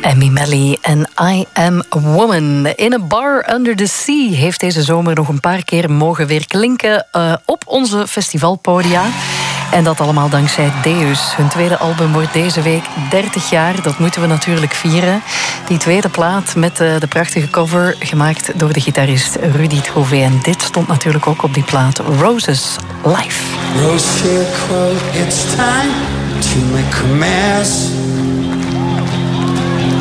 Emmy Melly en I Am a Woman. In a Bar Under the Sea heeft deze zomer nog een paar keer mogen weer klinken op onze festivalpodia. En dat allemaal dankzij Deus. Hun tweede album wordt deze week 30 jaar. Dat moeten we natuurlijk vieren. Die tweede plaat met de prachtige cover, gemaakt door de gitarist Rudy Trouvé. En dit stond natuurlijk ook op die plaat, Roses Live. Rose, quote, it's time to make a mess.